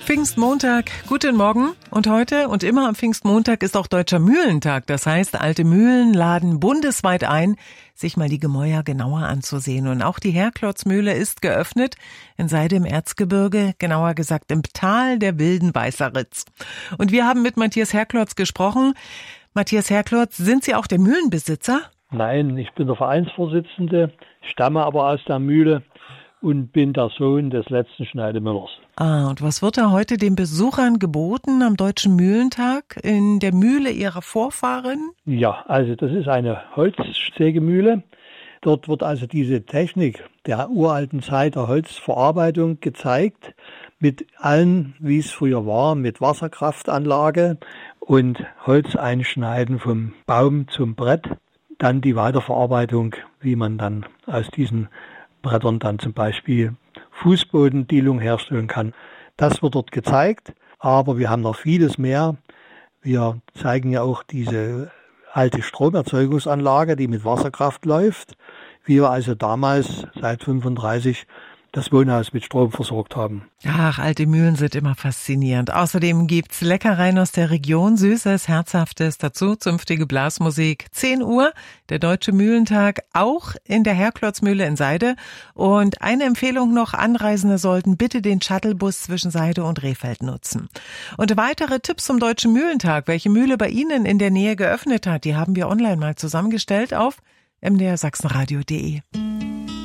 Pfingstmontag, guten Morgen. Und heute und immer am Pfingstmontag ist auch Deutscher Mühlentag. Das heißt, alte Mühlen laden bundesweit ein, sich mal die Gemäuer genauer anzusehen. Und auch die Herklotzmühle ist geöffnet in Seide im Erzgebirge, genauer gesagt im Tal der wilden Weißeritz. Und wir haben mit Matthias Herklotz gesprochen. Matthias Herklotz, sind Sie auch der Mühlenbesitzer? Nein, ich bin der Vereinsvorsitzende, stamme aber aus der Mühle und bin der Sohn des letzten Schneidemüllers. Und was wird da heute den Besuchern geboten am Deutschen Mühlentag in der Mühle Ihrer Vorfahren? Ja, also das ist eine Holzsägemühle. Dort wird also diese Technik der uralten Zeit der Holzverarbeitung gezeigt, mit allen, wie es früher war, mit Wasserkraftanlage und Holz einschneiden vom Baum zum Brett. Dann die Weiterverarbeitung, wie man dann aus diesen Brettern dann zum Beispiel Fußbodendielung herstellen kann. Das wird dort gezeigt, aber wir haben noch vieles mehr. Wir zeigen ja auch diese alte Stromerzeugungsanlage, die mit Wasserkraft läuft, wie wir also damals seit 1935 das Wohnhaus mit Strom versorgt haben. Ach, alte Mühlen sind immer faszinierend. Außerdem gibt's Leckereien aus der Region, Süßes, Herzhaftes, dazu zünftige Blasmusik. 10 Uhr, der Deutsche Mühlentag, auch in der Herklotzmühle in Seide. Und eine Empfehlung noch, Anreisende sollten bitte den Shuttlebus zwischen Seide und Rehfeld nutzen. Und weitere Tipps zum Deutschen Mühlentag, welche Mühle bei Ihnen in der Nähe geöffnet hat, die haben wir online mal zusammengestellt auf mdrsachsenradio.de.